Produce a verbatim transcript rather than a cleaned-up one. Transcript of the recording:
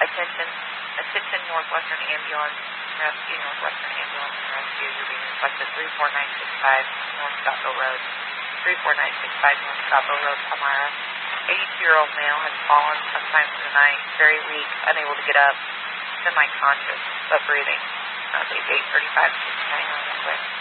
Attention, attention Northwestern Ambulance Rescue, Northwestern Ambulance and Rescue. You're being requested three four nine six five North Scottville Road. three four nine six five North Scottville Road, Palmyra. eighty-two-year-old male has fallen sometime in the night, very weak, unable to get up, semi-conscious, but breathing. Uh, eight thirty-five, six nine nine,